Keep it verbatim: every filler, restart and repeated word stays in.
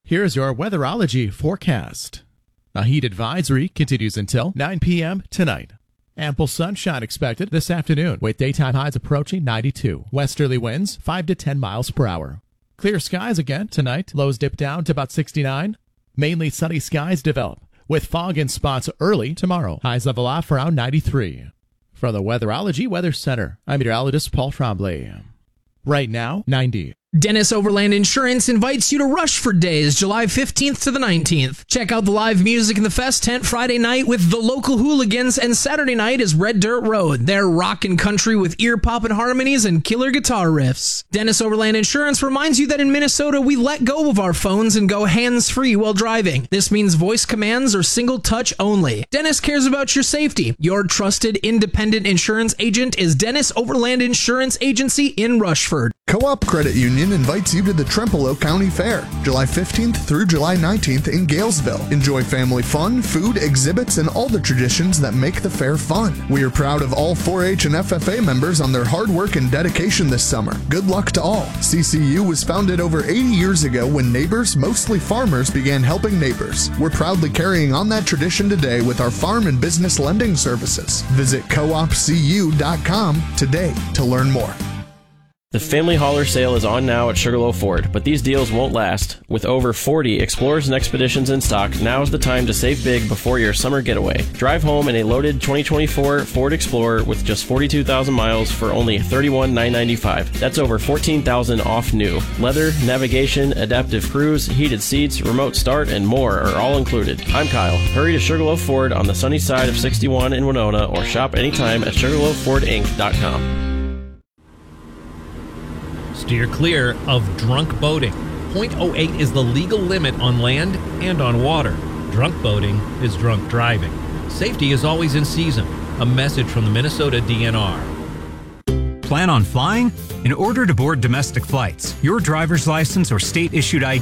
Here's your weatherology forecast. A heat advisory continues until nine p.m. tonight. Ample sunshine expected this afternoon with daytime highs approaching ninety-two. Westerly winds five to ten miles per hour. Clear skies again tonight. Lows dip down to about sixty-nine. Mainly sunny skies develop with fog in spots early tomorrow. Highs level off around ninety-three. From the Weatherology Weather Center, I'm meteorologist Paul Tremblay. Right now, ninety. Dennis Overland Insurance invites you to Rushford Days, July fifteenth to the nineteenth. Check out the live music in the Fest tent Friday night with the local hooligans, and Saturday night is Red Dirt Road. They're rockin' country with ear-poppin' harmonies and killer guitar riffs. Dennis Overland Insurance reminds you that in Minnesota, we let go of our phones and go hands-free while driving. This means voice commands or single touch only. Dennis cares about your safety. Your trusted independent insurance agent is Dennis Overland Insurance Agency in Rushford. Co-op Credit Union invites you to the Trempealeau County Fair, July fifteenth through July nineteenth in Galesville. Enjoy family fun, food, exhibits, and all the traditions that make the fair fun. We are proud of all four H and F F A members on their hard work and dedication this summer. Good luck to all. C C U was founded over eighty years ago when neighbors, mostly farmers, began helping neighbors. We're proudly carrying on that tradition today with our farm and business lending services. Visit co op c u dot com today to learn more. The Family Hauler sale is on now at Sugarloaf Ford, but these deals won't last. With over forty Explorers and Expeditions in stock, now's the time to save big before your summer getaway. Drive home in a loaded twenty twenty-four Ford Explorer with just forty-two thousand miles for only thirty-one thousand nine hundred ninety-five dollars. That's over fourteen thousand dollars off new. Leather, navigation, adaptive cruise, heated seats, remote start, and more are all included. I'm Kyle. Hurry to Sugarloaf Ford on the sunny side of sixty-one in Winona or shop anytime at sugarloaf ford inc dot com. Steer clear of drunk boating. point oh eight is the legal limit on land and on water. Drunk boating is drunk driving. Safety is always in season. A message from the Minnesota D N R. Plan on flying? In order to board domestic flights, your driver's license or state-issued I D